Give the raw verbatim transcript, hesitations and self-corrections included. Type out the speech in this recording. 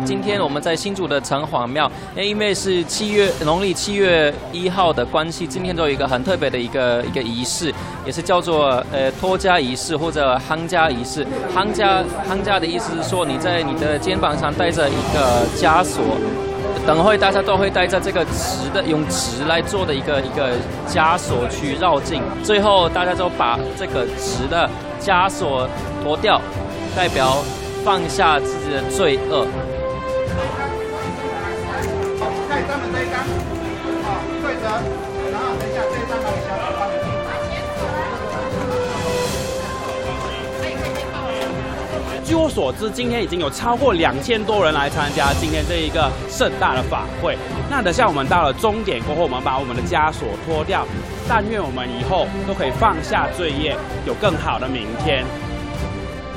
今天我们在新竹的城隍庙，因为是七月农历七月一号的关系，今天都有一个很特别的一个一个仪式，也是叫做呃托家仪式或者夯家仪式。夯家夯家的意思是说，你在你的肩膀上带着一个枷锁。等会大家都会带着这个纸的，用纸来做的一个一个枷锁去绕境，最后大家都把这个纸的枷锁脱掉，代表放下自己的罪恶。 看专门这一张，好，对折，然后等一下这一张拿给小姐帮你印。 据我所知，今天已经有超过两千多人来参加今天这一个盛大的法会。那等下我们到了终点过后，我们把我们的枷锁脱掉，但愿我们以后都可以放下罪业，有更好的明天。